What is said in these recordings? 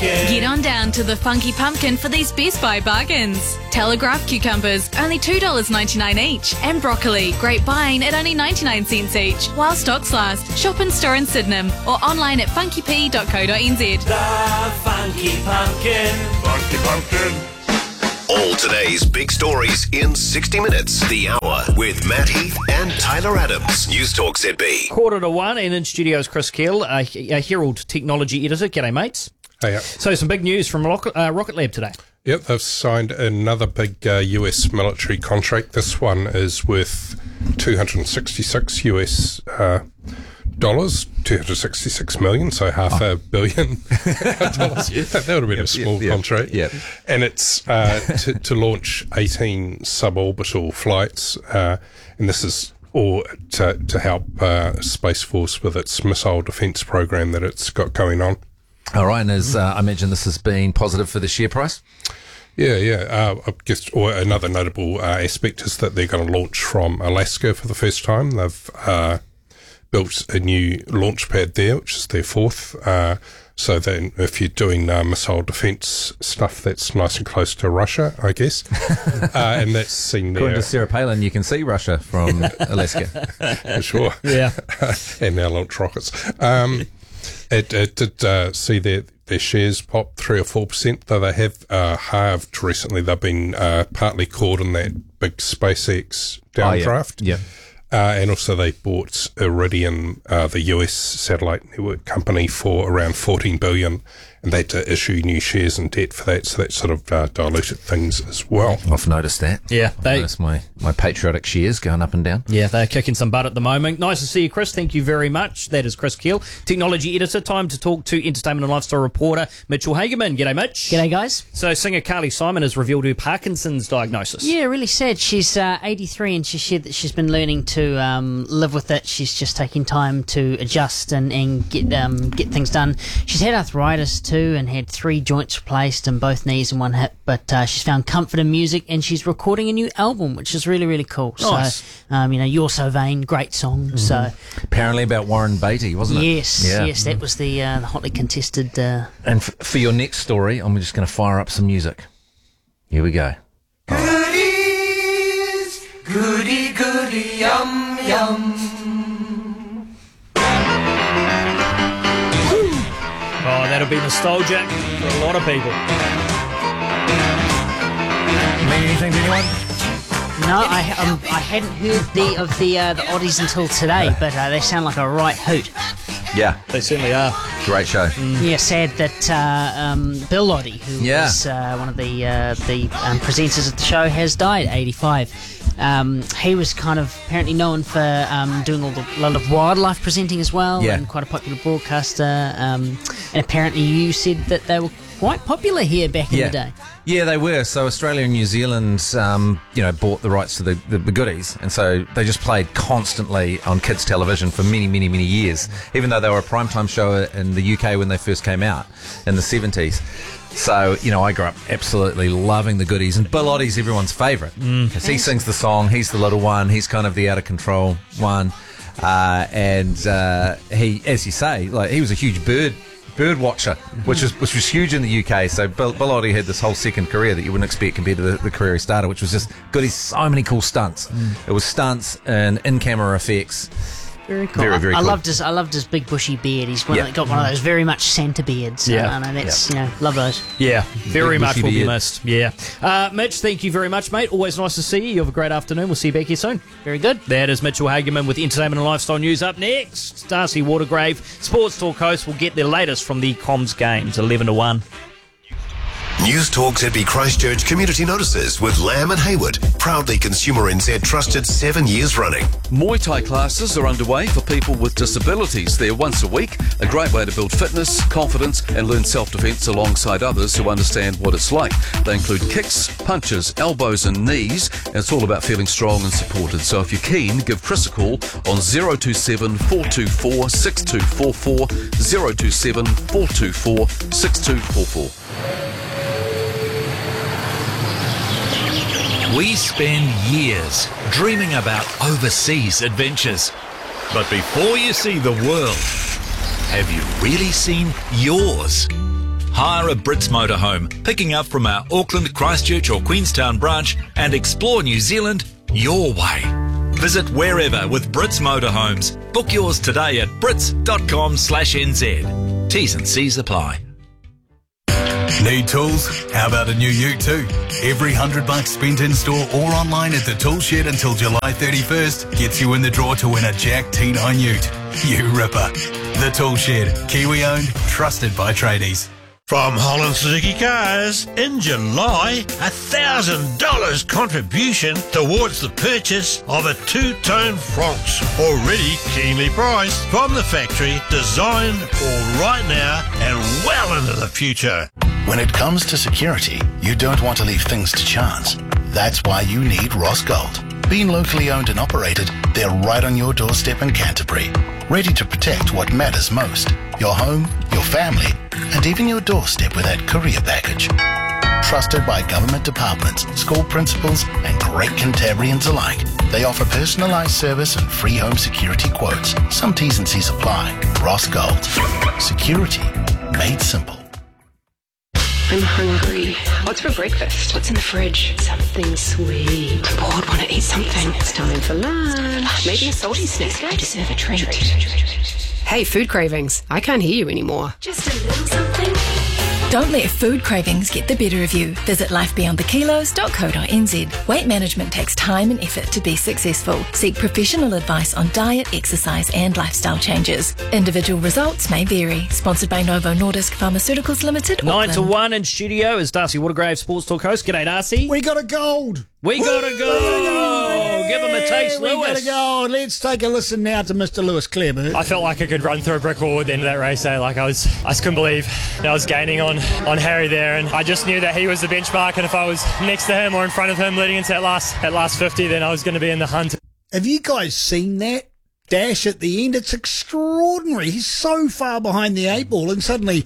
Pumpkin. Get on down to the Funky Pumpkin for these Best Buy bargains. Telegraph cucumbers, only $2.99 each. And broccoli, great buying at only 99 cents each. While stocks last, shop in store in Sydenham or online at funkyp.co.nz. The Funky Pumpkin. Funky Pumpkin. All today's big stories in 60 minutes. The Hour with Matt Heath and Tyler Adams. News Talk ZB. 1:45, and in studios Chris Keel, a Herald technology editor. G'day, mates. Hey, So some big news from Rocket Lab today. Yep, they've signed another big US military contract. This one is worth $266 US dollars, 266 million, so half a billion dollars. That would have been a small contract. Yep. And it's to launch 18 suborbital flights, and this is all to help Space Force with its missile defence program that it's got going on. All right, and as I imagine this has been positive for the share price? Yeah. I guess another notable aspect is that they're going to launch from Alaska for the first time. They've built a new launch pad there, which is their fourth. So then if you're doing missile defence stuff, that's nice and close to Russia, I guess. And that's seen there. According to Sarah Palin, you can see Russia from Alaska. For sure. Yeah. And now launch rockets. It did see their shares pop 3 or 4%, though they have halved recently. They've been partly caught in that big SpaceX downdraft. Yeah. And also they bought Iridium, the US satellite network company, for around $14 billion, and they had to issue new shares and debt for that, so that sort of diluted things as well. I've noticed that. Yeah, I've noticed my patriotic shares going up and down. Yeah, they're kicking some butt at the moment. Nice to see you, Chris. Thank you very much. That is Chris Keel, technology editor. Time to talk to entertainment and lifestyle reporter Mitchell Hageman. G'day, Mitch. G'day, guys. So singer Carly Simon has revealed her Parkinson's diagnosis. Yeah, really sad. She's 83 and she shared that she's been learning to live with it. She's just taking time to adjust and get things done. She's had arthritis too and had 3 joints replaced in both knees and 1 hip, but she's found comfort in music and she's recording a new album, which is really, really cool. Nice. So, You're So Vain, great song. Mm-hmm. So apparently about Warren Beatty, wasn't it? Yes, that was the hotly contested. And for your next story, I'm just going to fire up some music. Here we go. Goodies, goody, goody, yum, yum. Oh, that'll be nostalgic for a lot of people. Mean anything to anyone? No, I hadn't heard the Oddies until today, but they sound like a right hoot. Yeah, They certainly are. great show. Yeah, sad that Bill Oddie, who Yeah. was one of the presenters of the show, has died at 85. He was kind of apparently known for doing a lot of wildlife presenting as well, Yeah. and quite a popular broadcaster. And apparently you said that they were quite popular here back in the day. Yeah, they were. So Australia and New Zealand, bought the rights to the Goodies, and so they just played constantly on kids' television for many, many, many years, even though they were a primetime show in the UK when they first came out in the 70s. So, I grew up absolutely loving the Goodies, and Bill Oddie's everyone's favourite, because he sings the song, he's the little one, he's kind of the out-of-control one, and he, as you say, he was a huge bird watcher, which was huge in the UK. So Bill Oddie had this whole second career that you wouldn't expect compared to the career he started, which was just Goodies, so many cool stunts. It was stunts and in-camera effects. Very cool. Very, very I cool. loved his big bushy beard. He's got one of those very much Santa beards. Yeah. I know that's love those. Yeah, very Big much bushy will be beard. missed. Yeah. Mitch, thank you very much, mate. Always nice to see you. You have a great afternoon. We'll see you back here soon. Very good. That is Mitchell Hageman with entertainment and lifestyle news. Up next, Darcy Watergrave, Sports Talk host, will get their latest from the Comms Games, 11-1. News Talk ZB Christchurch Community Notices with Lamb and Hayward. Proudly Consumer NZ trusted 7 years running. Muay Thai classes are underway for people with disabilities. They're once a week, a great way to build fitness, confidence and learn self-defence alongside others who understand what it's like. They include kicks, punches, elbows and knees, and it's all about feeling strong and supported. So if you're keen, give Chris a call on 027 424 6244, 027 424 6244. We spend years dreaming about overseas adventures. But before you see the world, have you really seen yours? Hire a Brits motorhome, picking up from our Auckland, Christchurch or Queenstown branch, and explore New Zealand your way. Visit wherever with Brits Motorhomes. Book yours today at brits.com/nz. T's and C's apply. Need tools? How about a new ute too? Every $100 spent in store or online at the Tool Shed until July 31st gets you in the draw to win a Jack T9 ute. You ripper. The Tool Shed, Kiwi owned, trusted by tradies. From Holland Suzuki Cars, in July, $1,000 contribution towards the purchase of a two-tone Franx, already keenly priced, from the factory, designed for right now and well into the future. When it comes to security, you don't want to leave things to chance. That's why you need Ross Gold. Being locally owned and operated, they're right on your doorstep in Canterbury, ready to protect what matters most: your home, your family, and even your doorstep with that courier package. Trusted by government departments, school principals, and great Cantabrians alike, they offer personalised service and free home security quotes. Some T's and C's apply. Ross Gold. Security made simple. I'm hungry. What's for breakfast? What's in the fridge? Something sweet. I'm bored, want to eat something. It's time for lunch. Maybe a salty snack. I deserve a treat. Hey, food cravings. I can't hear you anymore. Just a little something. Don't let food cravings get the better of you. Visit lifebeyondthekilos.co.nz. Weight management takes time and effort to be successful. Seek professional advice on diet, exercise and lifestyle changes. Individual results may vary. Sponsored by Novo Nordisk Pharmaceuticals Limited, 9 to Auckland. 1 in studio is Darcy Watergrave, Sports Talk host. G'day, Darcy. We got a gold. We got a gold. Give him a taste, We Lewis. got a gold. Let's take a listen now to Mr. Lewis Clareburt. I felt like I could run through a brick wall at the end of that race. Like I just couldn't believe that I was gaining on Harry there, and I just knew that he was the benchmark, and if I was next to him or in front of him leading into that last 50, then I was going to be in the hunt. Have you guys seen that dash at the end? It's extraordinary. He's so far behind the 8 ball, and suddenly,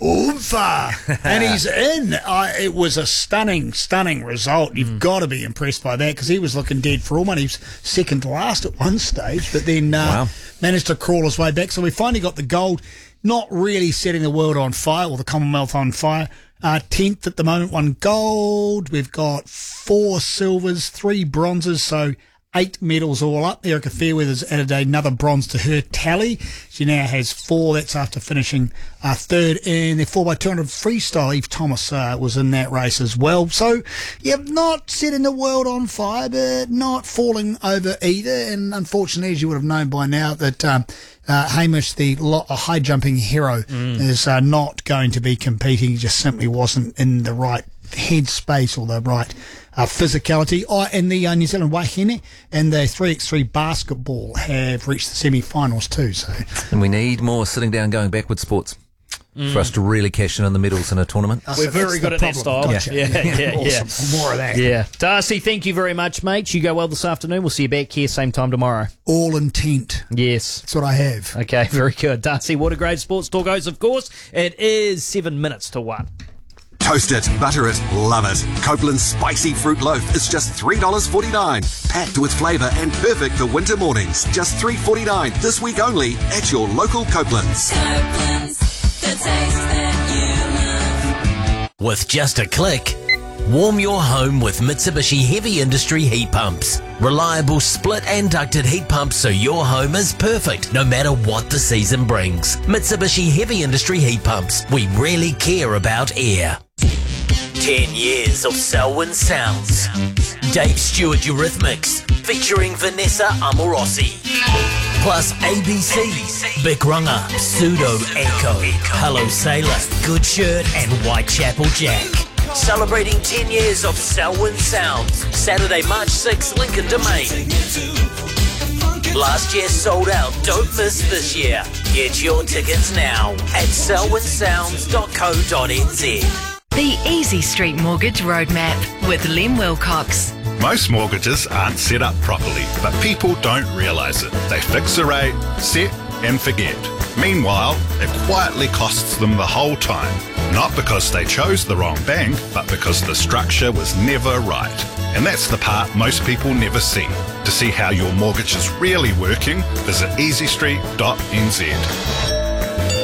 oomfa, and he's in. It was a stunning result. You've got to be impressed by that, because he was looking dead for all money. He was second to last at one stage, but then managed to crawl his way back. So we finally got the gold. Not really setting the world on fire, or the Commonwealth on fire. 10th at the moment, 1 gold. We've got 4 silvers, 3 bronzes, so 8 medals all up. Erica Fairweather's added another bronze to her tally. She now has 4. That's after finishing third in the 4x200 freestyle. Eve Thomas was in that race as well. So, not setting the world on fire, but not falling over either. And unfortunately, as you would have known by now, that Hamish, the high jumping hero, is not going to be competing. He just simply wasn't in the right headspace or the right physicality. And the New Zealand Wahine and the 3x3 basketball have reached the semi-finals too. So, and we need more sitting down, going backward sports for us to really cash in on the medals in a tournament. We're very good at that style. Gotcha. Yeah. Awesome. More of that. Yeah. Darcy, thank you very much, mate. You go well this afternoon. We'll see you back here same time tomorrow. All intent. Yes. That's what I have. Okay, very good. Darcy Watergrave, Sports Talk host, of course. It is 7 minutes to 1. Toast it, butter it, love it. Copeland's spicy fruit loaf is just $3.49. Packed with flavour and perfect for winter mornings. Just $3.49 this week only at your local Copeland's. Copeland's, the taste that you love. With just a click, warm your home with Mitsubishi Heavy Industry heat pumps. Reliable split and ducted heat pumps, so your home is perfect no matter what the season brings. Mitsubishi Heavy Industry heat pumps. We really care about air. 10 years of Selwyn Sounds. Dave Stewart Eurythmics featuring Vanessa Amorosi. Plus ABC, Big Runner, Pseudo Echo, Hello Sailor, Good Shirt and Whitechapel Jack. Celebrating 10 years of Selwyn Sounds. Saturday, March 6th, Lincoln Domain. Last year sold out. Don't miss this year. Get your tickets now at selwynsounds.co.nz. The Easy Street Mortgage Roadmap with Lem Wilcox. Most mortgages aren't set up properly, but people don't realise it. They fix the rate, set and forget. Meanwhile, it quietly costs them the whole time. Not because they chose the wrong bank, but because the structure was never right. And that's the part most people never see. To see how your mortgage is really working, visit easystreet.nz.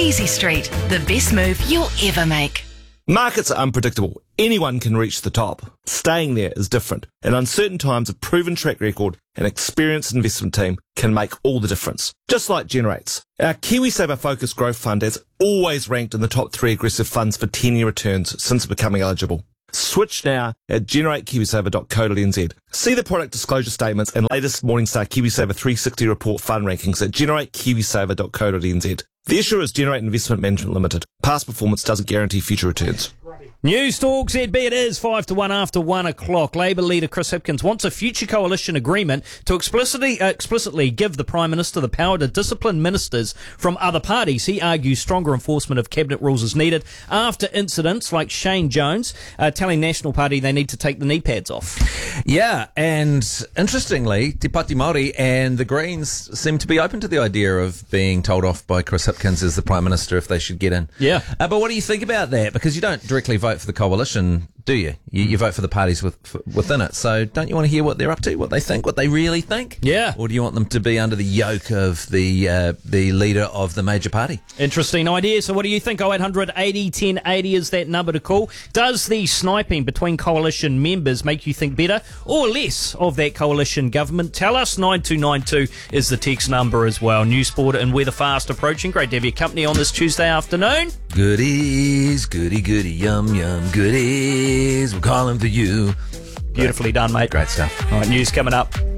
Easy Street, the best move you'll ever make. Markets are unpredictable. Anyone can reach the top. Staying there is different. In uncertain times, a proven track record and experienced investment team can make all the difference. Just like Generates. Our KiwiSaver Focus Growth Fund has always ranked in the top 3 aggressive funds for 10-year returns since becoming eligible. Switch now at generatekiwisaver.co.nz. See the product disclosure statements and latest Morningstar KiwiSaver 360 report fund rankings at generatekiwisaver.co.nz. The issuer is Generate Investment Management Limited. Past performance doesn't guarantee future returns. News Talk ZB, it is 5 to 1 after 1 o'clock. Labour leader Chris Hipkins wants a future coalition agreement to explicitly give the Prime Minister the power to discipline ministers from other parties. He argues stronger enforcement of cabinet rules is needed after incidents like Shane Jones telling National Party they need to take the knee pads off. Yeah, and interestingly, Te Pāti Māori and the Greens seem to be open to the idea of being told off by Chris Hipkins as the Prime Minister if they should get in. Yeah. But what do you think about that? Because you don't directly vote for the coalition, do you? You vote for the parties within it. So don't you want to hear what they're up to, what they think, what they really think? Yeah. Or do you want them to be under the yoke of the leader of the major party? Interesting idea. So what do you think? 0800 80 1080 is that number to call. Does the sniping between coalition members make you think better or less of that coalition government? Tell us. 9292 is the text number as well. News, sport and weather fast approaching. Great to have your company on this Tuesday afternoon. Goodies, goody, yum, yum, goodies. We're calling for you. Beautifully done, mate. Great stuff. All right, news coming up.